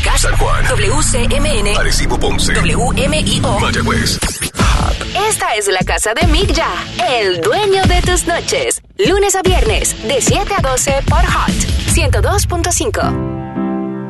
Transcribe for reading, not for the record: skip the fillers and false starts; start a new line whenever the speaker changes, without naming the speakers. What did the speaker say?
Moca,
San Juan,
WCMN,
Arecibo, Ponce,
WMIO,
Mayagüez.
Esta es la casa de Mick Ya, el dueño de tus noches. Lunes a viernes, de 7 a 12 por Hot 102.5.